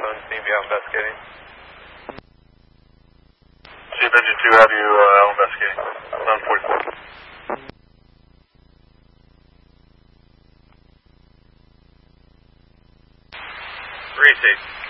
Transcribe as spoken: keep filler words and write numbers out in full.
phone, seeing you out investigating. Chief Engine two, have you uh, out investigating? eleven forty-four. Three six.